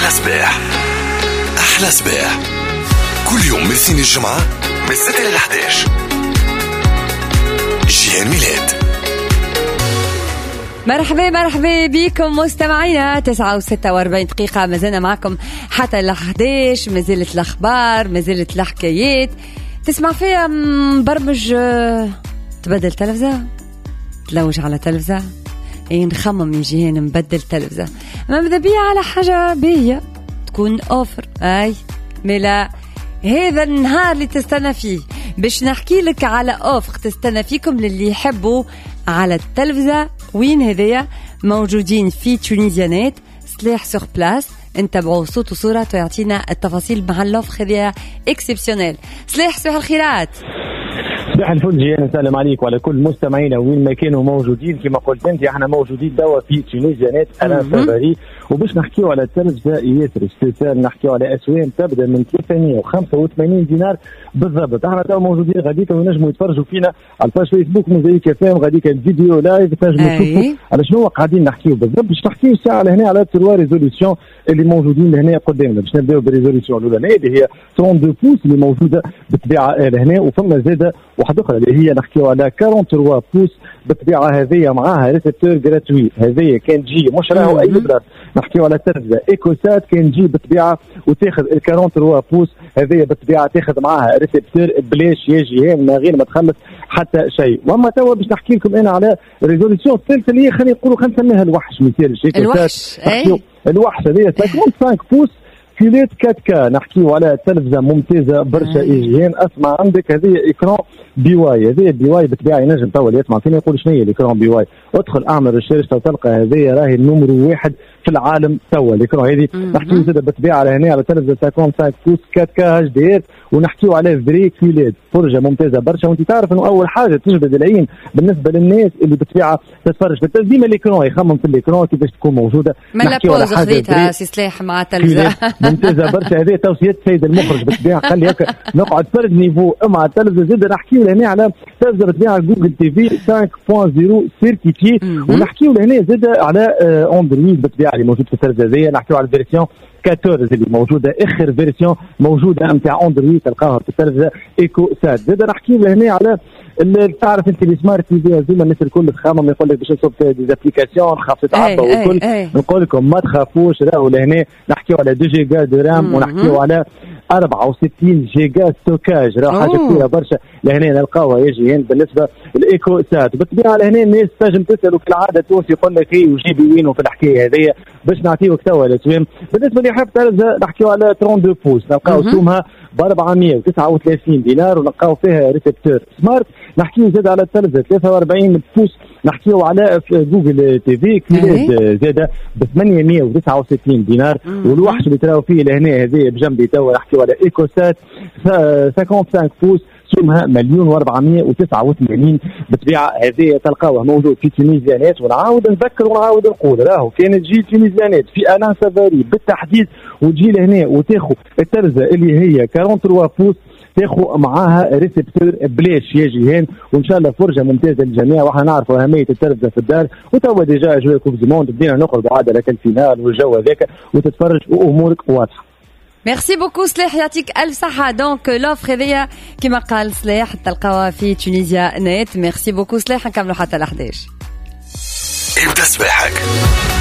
صباح أحلى صباح كل يوم من سين الجمعة من 6 إلى 11. جيهان ميلاد. مرحبا بكم مستمعينا. 9:46 ما زلنا معكم حتى ل 11. ما زالت الأخبار، ما زالت الحكايات تسمع فيها. برمج تبدل تلفزة، تلوج على تلفزة، نخمم من جهة نبدل تلفزة. ما ماذا بيا على حاجة بيا تكون أوفر أي ملا هذا النهار اللي تستنى فيه باش نحكي لك على أوفر تستنى فيكم للي يحبوا على التلفزة. وين هذيا؟ موجودين في تونيزيانات سلاح سور بلاس. انتبعوا صوت وصورة ويعطينا التفاصيل مع اللوفر هذيا اكسبسيونيل. صباح الخيرات. صباح الفل جيان، السلام عليكم وعلى كل مستمعينا وين ما كانوا موجودين. كما قلت انت احنا موجودين توا في تونيزيانات انا سافاري، وباش نحكيو على التلفزة ياسر سبيسيال. نحكيو على اسوان تبدا من 385 دينار بالضبط. احنا توا موجودين غاديك ونجموا يتفرجوا فينا على الباج فيسبوك موزايك FM. غاديك الفيديو لايف تنجموا تشوفوا على شنو قاعدين نحكيو بالضبط. باش نحكيو الساعه لهنا على 3 ريزوليسيون اللي موجودين لهنا قدامنا. باش نبداو بالريزوليسيون الاولى اللي هي 32 بوس اللي موجوده بالطبيعه لهنا، وفما زاده واحده اخرى اللي هي نحكيو على 43 بوس بالطبيعه هذه معاها ريسبتور جراتوي. هذه كان تجي مش راهو اي بلاصه. نحكيو على تلفزه ايكوسات كان تجي بالطبيعه وتاخذ ال 43 بوس هذه بالطبيعه تاخذ معاها ريسبتور بلاش يا جيهان من غير ما تخلص حتى شيء. واما توا باش نحكي لكم انا على ريزوليسيون الثالثه اللي هي خلينا نسميها الوحش مثال الوحش. الوحش هذه 55 بوس كيلات 4K. نحكيو على تلفزة ممتازة برشا. إيجيان اسمع عندك هذه إكران بي واي. هذه بي واي بالطبيعة ينجم توا اللي يسمع فينا يقول شنو هي الإكران بي واي. ادخل اعمل ريشيرش تلقى هذه راهي النمرو 1 في العالم توا الإكران هذه. نحكيو زاد بالطبيعة على هنا على تلفزة 55 بوس 4K HDR، ونحكيو على فري كيلات فرجة ممتازة برشا. وانت تعرف انه اول حاجة تجبد العين بالنسبة للناس اللي بالطبيعة تتفرج في التلفزيون الإكران يخمم في الإكران كيفاش تكون موجودة. نحكيو على حاجة سي سلاح مع التلفزة ممتازة برشا. هذه توصيات سيد المخرج بالطبيعة خلي هكا نقعد فرد نيفو مع التلفزة. زاد نحكيو لهنا على تلفزة بالطبيعة جوجل تي في 5.0 سيركيتي، ونحكيو لهنا زاد على اندرويد بالطبيعة اللي موجود في التلفزة هذه. نحكيو على الفيرسيون 14 اللي موجوده اخر فيرسيون موجوده نتاع اندرويد تلقاها في التلفزه ايكو سات. زاد نحكي لهنا على تعرف انت السمارت تي في زي الناس الكل تخمم يقول لك باش نصب ديزابليكاسيون خاف تتعبى والكل. نقول لكم ما تخافوش، راهو لهنا نحكيو على 2 جيجا دو رام ونحكيو على 64 جيجا ستوكاج. راه حاجه كبيره برشا لهنا نلقاوها يجي بالنسبه للايكو سات. بالطبيعه لهنا الناس تنجم تسالوا كالعاده تونسي يقول لك ايه وجيبي وينه في الحكايه هذه باش نعطيوك توا الاسوام. بالنسبه اللي حاب تلفزه نحكيو على 32 بوس نلقاو سومها ب 439 دينار ونلقاو فيها ريسبتور سمارت. نحكيو زاد على التلفزه 43 بوس نحكيو على جوجل تي في كيلات زاد ب 869 دينار. والوحش اللي تراو فيه لهنا هذه بجنبي توا نحكيو على ايكوسات 55 بوس سومها 1,489 بالطبيعه. هذه تلقاوها موجود في تونيزيانات. ونعاود نذكر ونعاود نقول راهو كانت تجي تونيزيانات في انا سافاري بالتحديد وتجي لهنا وتاخذ التلفزه اللي هي 43 بوس تاخذ معاها ريسبتور بلاش يا جيهان. وان شاء الله فرجه ممتازه للجميع. واحنا نعرفوا اهميه التلفزه في الدار، وتوا ديجا اجواء كوب دي موند بدينا نخرجوا عاد لك الفينال والجو هذاك وتتفرج وامورك واضحه. ميرسي بوكو سلاح، يعطيك الف صحه. دونك لوفر هذيا كما قال سلاح تلقاوها في تونيزيا نت. ميرسي بوكو سلاح. نكملوا حتى ل 11. ابدا صباحك